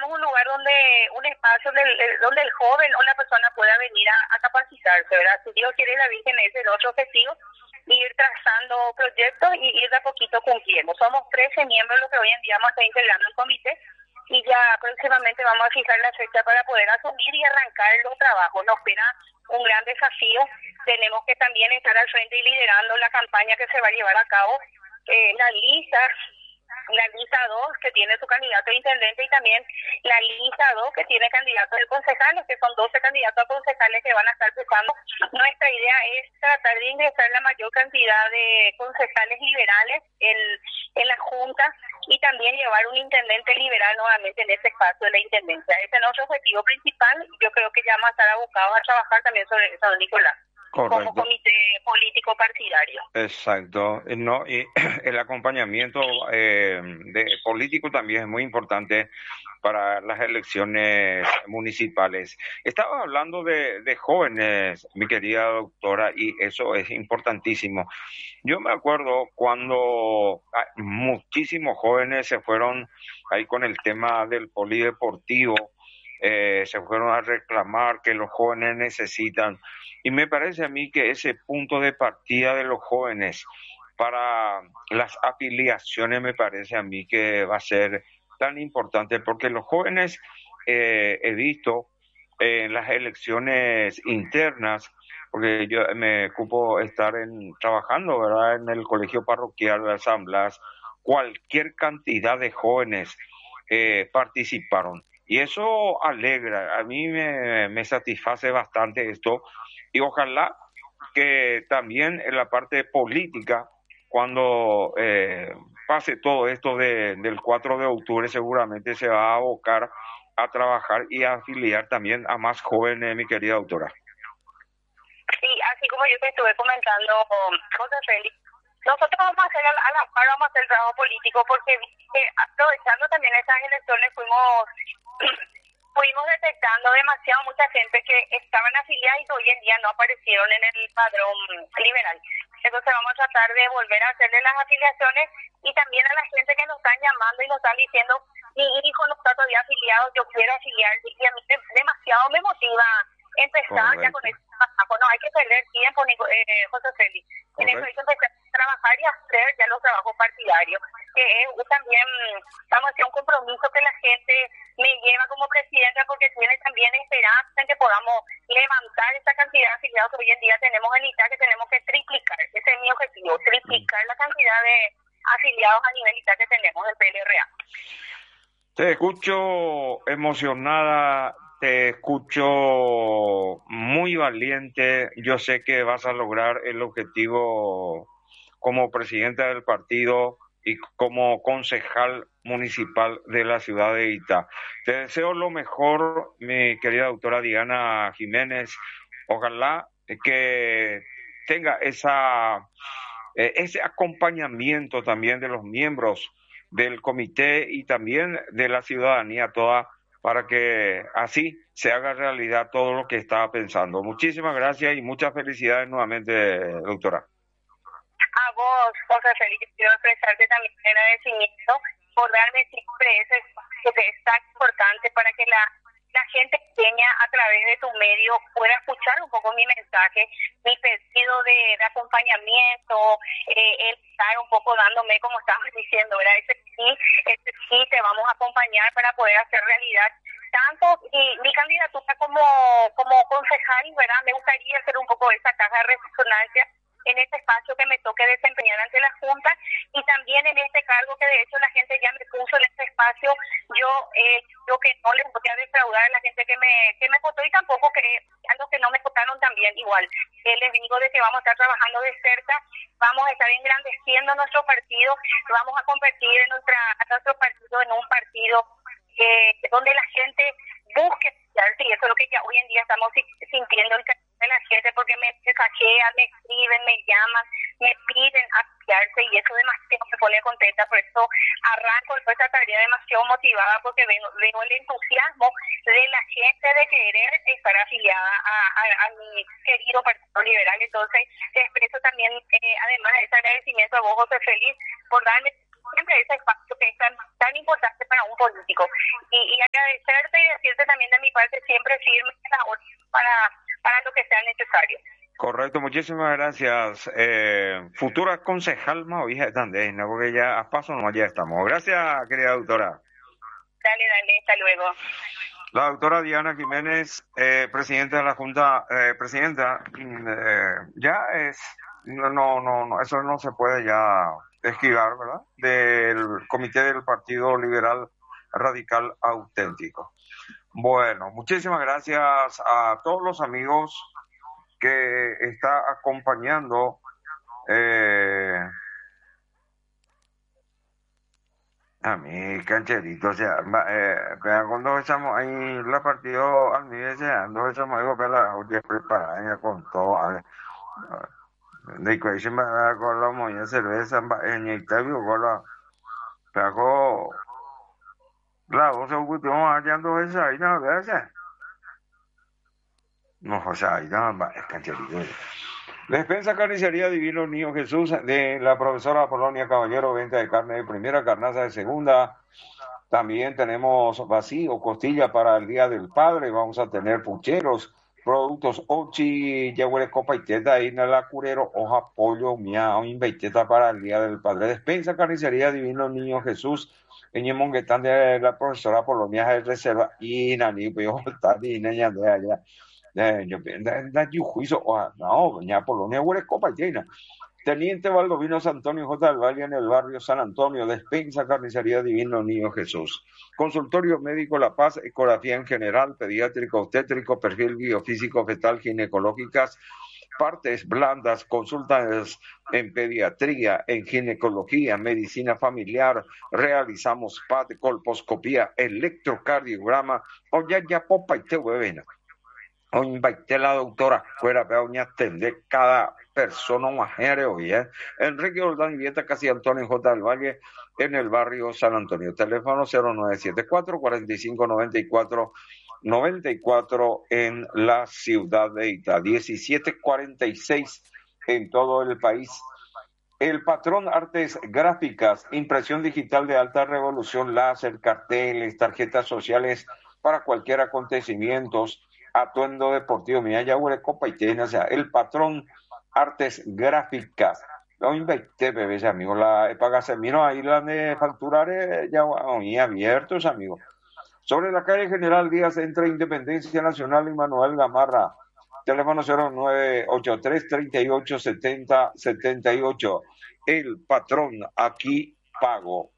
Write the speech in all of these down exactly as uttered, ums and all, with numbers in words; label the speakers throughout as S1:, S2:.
S1: necesitamos un lugar donde, un espacio donde, donde el joven o la persona pueda venir a, a capacitarse, ¿verdad? Si Dios quiere, la Virgen ese es el otro objetivo, ir trazando proyectos y ir de a poquito cumpliendo. Somos trece miembros los que hoy en día vamos a estar integrando el comité y ya próximamente vamos a fijar la fecha para poder asumir y arrancar los trabajos. Nos espera un gran desafío. Tenemos que también estar al frente y liderando la campaña que se va a llevar a cabo. Eh, la lista, la lista dos que tiene su candidato a intendente y también la lista dos que tiene candidatos de concejales, que son doce candidatos a concejales que van a estar buscando. Nuestra idea es tratar de ingresar la mayor cantidad de concejales liberales en, en la Junta y también llevar un intendente liberal nuevamente en ese espacio de la intendencia. Ese es nuestro objetivo principal y yo creo que ya vamos a estar abocados a trabajar también sobre eso, don Nicolás.
S2: Correcto.
S1: Como comité político partidario.
S2: Exacto. No, y el acompañamiento eh, de político también es muy importante para las elecciones municipales. Estaba hablando de, de jóvenes, mi querida doctora, y eso es importantísimo. Yo me acuerdo cuando muchísimos jóvenes se fueron ahí con el tema del polideportivo, eh, se fueron a reclamar que los jóvenes necesitan. Y me parece a mí que ese punto de partida de los jóvenes para las afiliaciones me parece a mí que va a ser tan importante, porque los jóvenes, eh, he visto en las elecciones internas, porque yo me ocupo estar en, trabajando, ¿verdad?, en el colegio parroquial de asambleas, cualquier cantidad de jóvenes eh, participaron. Y eso alegra, a mí me, me satisface bastante esto, y ojalá que también en la parte política, cuando eh, pase todo esto de, del cuatro de octubre, seguramente se va a abocar a trabajar y a afiliar también a más jóvenes, mi querida doctora.
S1: Sí, así como yo te estuve comentando, José Félix, nosotros vamos a hacer a la par, vamos a hacer el trabajo político, porque eh, aprovechando también esas elecciones fuimos fuimos detectando demasiado mucha gente que estaban afiliadas y que hoy en día no aparecieron en el padrón liberal. Entonces vamos a tratar de volver a hacerle las afiliaciones y también a la gente que nos están llamando y nos están diciendo, mi hijo no está todavía afiliado, yo quiero afiliar, y a mí demasiado me motiva empezar ya con este trabajo. No hay que perder tiempo, eh, José Félix. En eso hay que empezar a trabajar y hacer ya los trabajos partidarios, que es también, vamos a hacer un compromiso que la gente me lleva como presidenta, porque tiene también esperanza en que podamos levantar esa cantidad de afiliados que hoy en día tenemos en I T A, que tenemos que triplicar. Ese es mi objetivo, triplicar la cantidad de afiliados a nivel I T A que tenemos del P L R A.
S2: Te escucho emocionada, te escucho muy valiente. Yo sé que vas a lograr el objetivo como presidenta del partido y como concejal municipal de la ciudad de Itá. Te deseo lo mejor, mi querida doctora Diana Jiménez. Ojalá que tenga esa, eh, ese acompañamiento también de los miembros del comité y también de la ciudadanía toda, para que así se haga realidad todo lo que estaba pensando. Muchísimas gracias y muchas felicidades nuevamente, doctora.
S1: A vos, José Félix, quiero expresarte también el agradecimiento por darme siempre ese espacio que es tan importante para que la, la gente pequeña a través de tu medio pueda escuchar un poco mi mensaje, mi pedido de, de acompañamiento, eh, el estar un poco dándome, como estabas diciendo, ¿verdad? Ese sí, ese sí, te vamos a acompañar para poder hacer realidad tanto y mi candidatura como, como concejal, ¿verdad? Me gustaría hacer un poco esa caja de resonancia en este espacio que me toque desempeñar ante la Junta y también en este cargo que de hecho la gente ya me puso en este espacio. Yo eh, creo que no les voy a defraudar a la gente que me que me votó y tampoco que a los que no me votaron también igual. Eh, les digo de que vamos a estar trabajando de cerca, vamos a estar engrandeciendo nuestro partido, vamos a convertir en nuestra, a nuestro partido en un partido eh, donde la gente busque, y eso es lo que ya hoy en día estamos sintiendo el cariño de la gente, porque me mensajean, me escriben, me llaman, me piden afiliarse y eso demasiado me pone contenta. Por eso arranco toda esta tarea demasiado motivada, porque veo, veo el entusiasmo de la gente de querer estar afiliada a, a, a mi querido Partido Liberal. Entonces te expreso también, eh, además de ese agradecimiento a vos, José Félix, por darme siempre ese espacio que es tan, tan importante para un político. Y, y agradecerte y decirte también de mi parte siempre firme en la orden para, para lo que sea necesario.
S2: Correcto, muchísimas gracias. Eh, futura concejal más hija de Tandena, porque ya a paso nomás ya estamos. Gracias, querida doctora.
S1: Dale, dale, hasta luego.
S2: La doctora Diana Jiménez, eh, presidenta de la Junta, eh, presidenta, eh, ya es, no, no, no, eso no se puede ya esquivar, ¿verdad? Del Comité del Partido Liberal Radical Auténtico. Bueno, muchísimas gracias a todos los amigos que está acompañando eh, a mi cancherito, o sea, eh, cuando echamos ahí la partido al mío, cuando echamos ahí para la oye preparada con todo, de que se me da con la moña cerveza, en el tabio con la, pero claro, se ocurrió hallando esa ahí, no, ¿verdad? No, o sea, ahí no, es cancherito. Despensa Carnicería Divino Niño Jesús de la profesora Polonia Caballero, venta de carne de primera, carnaza de segunda. También tenemos vacío, costilla para el Día del Padre. Vamos a tener pucheros, productos Ochi, Yahuele Copa y Teta, Inala Curero, hoja, pollo, miau, inveiteta para el Día del Padre. Despensa Carnicería Divino Niño Jesús, en Monguetán de la profesora Polonia de Reserva, y Nani, pues yo está niña de allá. Yo da juicio, no, doña Polonia huele copa llena. Teniente Valdovino Antonio J. del Valle en el barrio San Antonio, despensa Carnicería Divino Niño Jesús. Consultorio médico La Paz, ecografía en general, pediátrico, obstétrico, perfil biofísico, fetal, ginecológicas, partes blandas, consultas en pediatría, en ginecología, medicina familiar, realizamos P A D, colposcopía, electrocardiograma, o ya ya popa y te huevena. O invité a la doctora fuera para atender cada persona un género, ¿eh? Enrique Ordán y Vieta Casi Antonio J. del Valle en el barrio San Antonio. Teléfono cero nueve siete cuatro, cuatro cinco nueve cuatro nueve cuatro en la ciudad de Ita. diecisiete cuarenta y seis en todo el país. El Patrón Artes Gráficas, impresión digital de alta revolución, láser, carteles, tarjetas sociales para cualquier acontecimiento, atuendo deportivo, mira, ya huele copa y tiene, o sea, el Patrón Artes Gráficas. Lo invité, bebés, amigos, la pagase, mira, ahí la de facturar ya muy abiertos, amigos. Sobre la calle General Díaz, entre Independencia Nacional y Manuel Gamarra. Teléfono cero nueve ocho tres, treinta y ocho, setenta, setenta y ocho. El Patrón, aquí pago.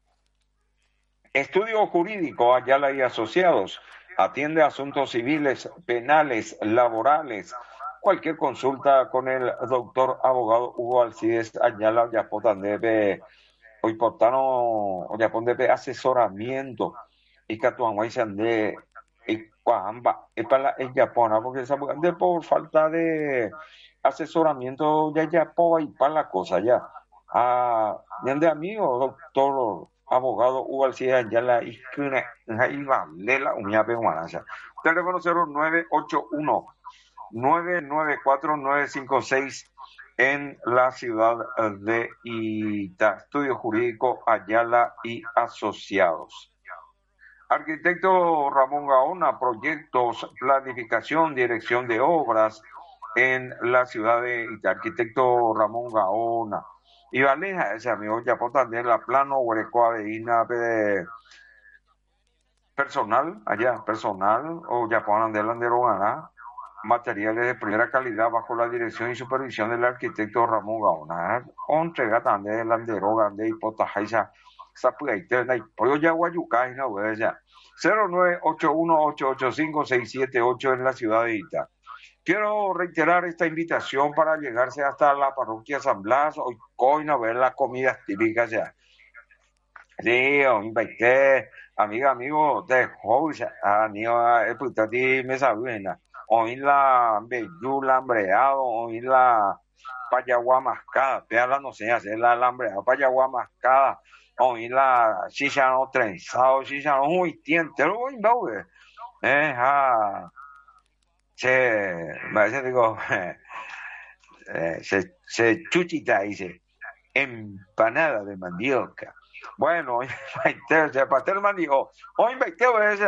S2: Estudio Jurídico, Ayala y Asociados. Atiende asuntos civiles, penales, laborales. Cualquier consulta con el doctor abogado Hugo Alcides Ayala, Yapotán debe, hoy portano, Yapón debe asesoramiento. Y que tu amor se ande, y cuamba, es para el Japón, porque esa de por falta de asesoramiento ya Japón y para la cosa ya. Ah, de amigo, doctor abogado Hugo Alcides Ayala y que iba lela uña peguanasa. Teléfono cero nueve ocho uno, nueve nueve cuatro, nueve cinco seis en la ciudad de Ita. Estudio Jurídico Ayala y Asociados. Arquitecto Ramón Gaona, proyectos, planificación, dirección de obras en la ciudad de Ita. Arquitecto Ramón Gaona. Y Valeja, ese amigo, ya por también la plano, huerecoa de Ina, de personal, allá, personal, o ya puedan de landero ganar, materiales de primera calidad bajo la dirección y supervisión del arquitecto Ramón Gaona. Entrega también de landero grande y potajaisa. cero nueve ocho uno, ocho ocho cinco, seis siete ocho en la ciudad de Ita. Quiero reiterar esta invitación para llegarse hasta la parroquia San Blas, hoy coin a ver las comidas típicas ya. Sí, os invité, amiga, amigo, de hoy, a niño, el putati me saluda. Hoy la bellula hambreado, hoy la payagua mascada, la no sé, hacer la hambreada, payagua mascada. Hoy la chichano trenzado, chichano muy tiente, lo voy a ver. Eh, ah, se, a veces digo, eh, se, se chuchita, dice, empanada de mandioca. Bueno, vai ter, pastel manió. Hoy vai ter